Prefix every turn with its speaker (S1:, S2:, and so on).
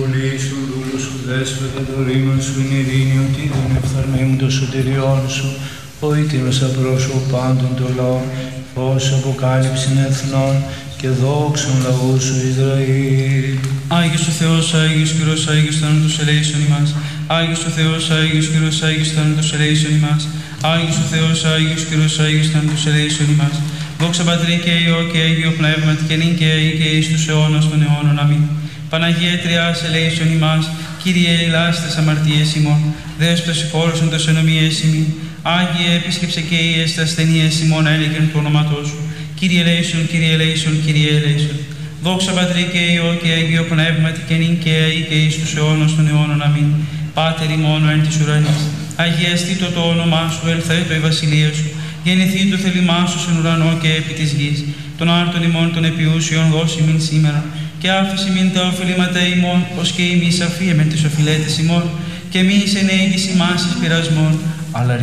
S1: βολή σου, δούλου σου, δέσποτα, το ρήμα σου είναι ειρήνη, ότι δεν εφθαρμοί το σωτηριόν σου, ο ήτιμος απρόσωπο πάντων των λαών, φως αποκάλυψην εθνών και δόξων λαού σου Ισραήλ.
S2: Άγιος ο Θεός, Άγιος Κύριος, Άγιος θάνατος ελέησον ημάς. Άγιος ο Θεός, Άγιος Κύριος, Άγιος θάνατος ελέησον ημάς. Άγιος ο Θεός, Άγιος Κύριος, Άγιος θάνατος ελέησον ημάς. Δόξα Πατρί και Υιό και Αγίο Πνεύματι και νυν και αεί και εις τους αιώνας των αιώνων. Αμήν. Παναγία Τριάς ελέησον ημάς. Κύριε ηλάς τες αμαρτίες ημών. Δέσποτας συγχώρεσον τες ενομίες ημίν. Άγιε επίσκεψε και Υιές τες ασθενείες ημών έλεγεν του ονόματός σου. Κύριε ελέησον, Κύριε ελέησον, Κύριε ελέησον. Δόξα Πατρί και Υιό και Αγίο Πνεύματι και νυν και αεί και εις τους αιώνας των αιώνων. Αμήν. Πάτερ ημών εν της ουρανής. Αγιαστήτω το όνομά σου, ελθέτω η βασιλεία σου. Γεννηθεί το θέλημά σου στον ουρανό και επί της γης. Των άρτων ημών των επιούσιων δώσει μην σήμερα. Και άφηση μην τα οφειλήματα ημών, ως και εμείς αφίεμεν τις οφειλέτες ημών. Και μη εις ενέγγις ημάς εις πειρασμών, αλλά